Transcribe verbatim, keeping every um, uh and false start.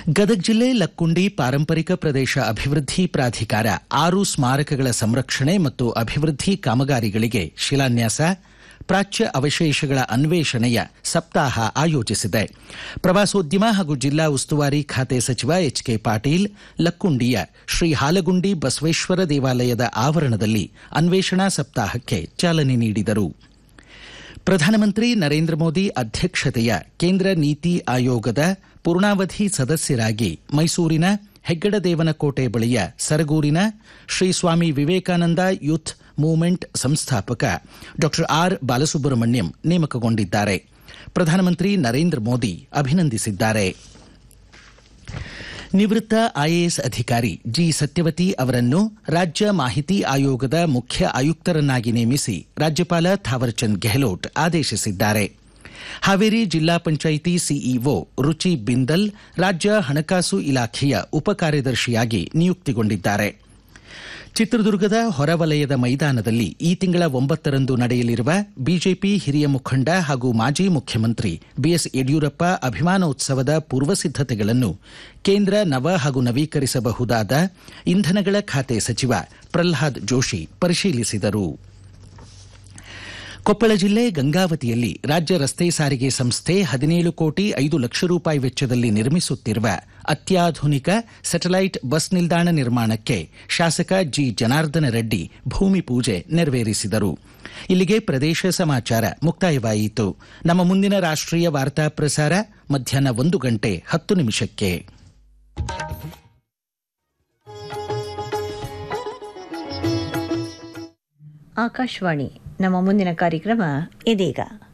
ಗದಗ ಜಿಲ್ಲೆ ಲಕ್ಕುಂಡಿ ಪಾರಂಪರಿಕ ಪ್ರದೇಶ ಅಭಿವೃದ್ಧಿ ಪ್ರಾಧಿಕಾರ ಆರು ಸ್ಮಾರಕಗಳ ಸಂರಕ್ಷಣೆ ಮತ್ತು ಅಭಿವೃದ್ಧಿ ಕಾಮಗಾರಿಗಳಿಗೆ ಶಿಲಾನ್ಯಾಸ, ಪ್ರಾಚ್ಯ ಅವಶೇಷಗಳ ಅನ್ವೇಷಣೆಯ ಸಪ್ತಾಹ ಆಯೋಜಿಸಿದೆ. ಪ್ರವಾಸೋದ್ಯಮ ಹಾಗೂ ಜಿಲ್ಲಾ ಉಸ್ತುವಾರಿ ಖಾತೆ ಸಚಿವ ಎಚ್ ಕೆ ಪಾಟೀಲ್ ಲಕ್ಕುಂಡಿಯ ಶ್ರೀ ಹಾಲಗುಂಡಿ ಬಸವೇಶ್ವರ ದೇವಾಲಯದ ಆವರಣದಲ್ಲಿ ಅನ್ವೇಷಣಾ ಸಪ್ತಾಹಕ್ಕೆ ಚಾಲನೆ ನೀಡಿದರು. ಪ್ರಧಾನಮಂತ್ರಿ ನರೇಂದ್ರ ಮೋದಿ ಅಧ್ಯಕ್ಷತೆಯ ಕೇಂದ್ರ ನೀತಿ ಆಯೋಗದ ಪೂರ್ಣಾವಧಿ ಸದಸ್ಯರಾಗಿ ಮೈಸೂರಿನ ಹೆಗ್ಗಡದೇವನಕೋಟೆ ಬಳಿಯ ಸರಗೂರಿನ ಶ್ರೀ ಸ್ವಾಮಿ ವಿವೇಕಾನಂದ ಯೂತ್ ಮೂವ್ಮೆಂಟ್ ಸಂಸ್ಥಾಪಕ ಡಾ ಆರ್ ಬಾಲಸುಬ್ರಹ್ಮಣ್ಯಂ ನೇಮಕಗೊಂಡಿದ್ದಾರೆ. ಪ್ರಧಾನಮಂತ್ರಿ ನರೇಂದ್ರ ಮೋದಿ ಅಭಿನಂದಿಸಿದ್ದಾರೆ. ನಿವೃತ್ತ ಐಎಎಸ್ ಅಧಿಕಾರಿ ಜಿ ಸತ್ಯವತಿ ಅವರನ್ನು ರಾಜ್ಯ ಮಾಹಿತಿ ಆಯೋಗದ ಮುಖ್ಯ ಆಯುಕ್ತರನ್ನಾಗಿ ನೇಮಿಸಿ ರಾಜ್ಯಪಾಲ ಥಾವರ್ಚಂದ್ ಗೆಹ್ಲೋಟ್ ಆದೇಶಿಸಿದ್ದಾರೆ. ಹಾವೇರಿ ಜಿಲ್ಲಾ ಪಂಚಾಯಿತಿ ಸಿಇಒ ರುಚಿ ಬಿಂದಲ್ ರಾಜ್ಯ ಹಣಕಾಸು ಇಲಾಖೆಯ ಉಪಕಾರ್ಯದರ್ಶಿಯಾಗಿ ನಿಯುಕ್ತಿಗೊಂಡಿದ್ದಾರೆ. ಚಿತ್ರದುರ್ಗದ ಹೊರವಲಯದ ಮೈದಾನದಲ್ಲಿ ಈ ತಿಂಗಳ ಒಂಬತ್ತರಂದು ನಡೆಯಲಿರುವ ಬಿಜೆಪಿ ಹಿರಿಯ ಮುಖಂಡ ಹಾಗೂ ಮಾಜಿ ಮುಖ್ಯಮಂತ್ರಿ ಬಿಎಸ್ ಯಡಿಯೂರಪ್ಪ ಅಭಿಮಾನೋತ್ಸವದ ಪೂರ್ವಸಿದ್ದತೆಗಳನ್ನು ಕೇಂದ್ರ ನವ ಹಾಗೂ ನವೀಕರಿಸಬಹುದಾದ ಇಂಧನಗಳ ಖಾತೆ ಸಚಿವ ಪ್ರಲ್ಹಾದ್ ಜೋಶಿ ಪರಿಶೀಲಿಸಿದರು. ಕೊಪ್ಪಳ ಜಿಲ್ಲೆ ಗಂಗಾವತಿಯಲ್ಲಿ ರಾಜ್ಯ ರಸ್ತೆ ಸಾರಿಗೆ ಸಂಸ್ಥೆ ಹದಿನೇಳು ಕೋಟಿ ಐದು ಲಕ್ಷ ರೂಪಾಯಿ ವೆಚ್ಚದಲ್ಲಿ ನಿರ್ಮಿಸುತ್ತಿರುವ ಅತ್ಯಾಧುನಿಕ ಸ್ಯಾಟಲೈಟ್ ಬಸ್ ನಿಲ್ದಾಣ ನಿರ್ಮಾಣಕ್ಕೆ ಶಾಸಕ ಜಿ ಜನಾರ್ದನ ರೆಡ್ಡಿ ಭೂಮಿ ಪೂಜೆ ನೆರವೇರಿಸಿದರು. ಇಲ್ಲಿಗೆ ಪ್ರದೇಶ ಸಮಾಚಾರ ಮುಕ್ತಾಯವಾಯಿತು. ನಮ್ಮ ಮುಂದಿನ ರಾಷ್ಟ್ರೀಯ ವಾರ್ತಾ ಪ್ರಸಾರ ಮಧ್ಯಾಹ್ನ ಒಂದು ಗಂಟೆ ಹತ್ತು ನಿಮಿಷಕ್ಕೆ. ಆಕಾಶವಾಣಿ. ನಮ್ಮ ಮುಂದಿನ ಕಾರ್ಯಕ್ರಮ ಇದೀಗ.